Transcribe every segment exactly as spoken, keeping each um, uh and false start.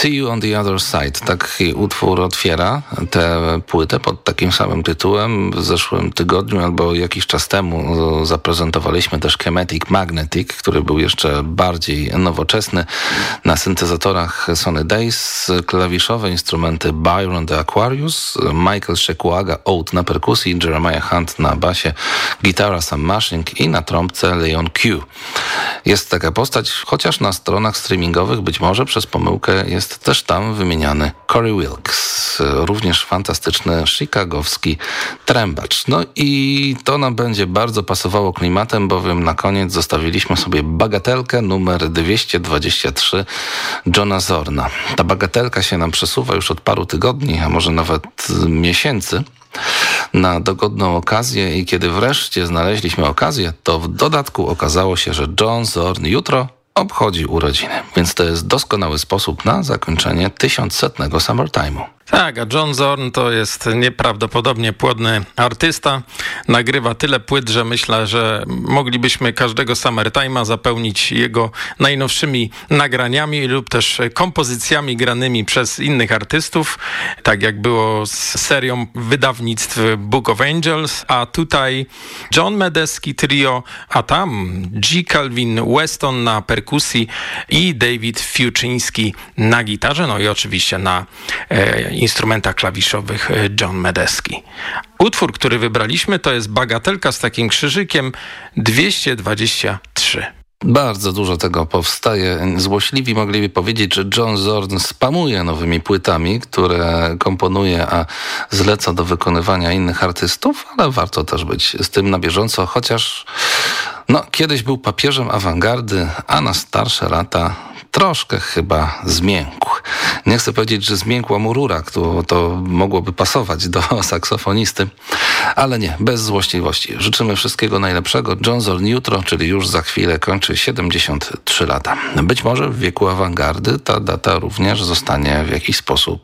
See You on the Other Side. Taki utwór otwiera tę płytę pod takim samym tytułem. W zeszłym tygodniu albo jakiś czas temu zaprezentowaliśmy też Chematic Magnetic, który był jeszcze bardziej nowoczesny na syntezatorach Sony Days. Klawiszowe instrumenty Byron the Aquarius, Michael Shekuaga Oud na perkusji, Jeremiah Hunt na basie, gitara Sam Mashing i na trąbce Leon Q. Jest taka postać, chociaż na stronach streamingowych być może przez pomyłkę jest też tam wymieniany Corey Wilkes, również fantastyczny chicagowski trębacz. No i to nam będzie bardzo pasowało klimatem, bowiem na koniec zostawiliśmy sobie bagatelkę numer dwieście dwadzieścia trzy Johna Zorna. Ta bagatelka się nam przesuwa już od paru tygodni, a może nawet miesięcy na dogodną okazję i kiedy wreszcie znaleźliśmy okazję, to w dodatku okazało się, że John Zorn jutro obchodzi urodziny, więc to jest doskonały sposób na zakończenie tysiącsetnego Summertime'u. Tak, a John Zorn to jest nieprawdopodobnie płodny artysta. Nagrywa tyle płyt, że myślę, że moglibyśmy każdego Summertime'a zapełnić jego najnowszymi nagraniami lub też kompozycjami granymi przez innych artystów, tak jak było z serią wydawnictw Book of Angels, a tutaj John Medeski Trio, a tam G. Calvin Weston na perkusji i David Fiuczyński na gitarze, no i oczywiście na e, instrumentach klawiszowych John Medeski. Utwór, który wybraliśmy, to jest bagatelka z takim krzyżykiem dwieście dwadzieścia trzy. Bardzo dużo tego powstaje. Złośliwi mogliby powiedzieć, że John Zorn spamuje nowymi płytami, które komponuje, a zleca do wykonywania innych artystów, ale warto też być z tym na bieżąco, chociaż no, kiedyś był papieżem awangardy, a na starsze lata troszkę chyba zmiękł. Nie chcę powiedzieć, że zmiękła mu rura, to, to mogłoby pasować do saksofonisty, ale nie, bez złośliwości. Życzymy wszystkiego najlepszego. John Zorn jutro, czyli już za chwilę, kończy siedemdziesiąt trzy lata. Być może w wieku awangardy ta data również zostanie w jakiś sposób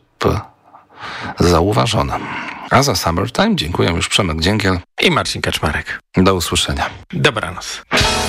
zauważona. A za Summertime dziękuję już Przemek Dzięgiel i Marcin Kaczmarek. Do usłyszenia. Dobranoc.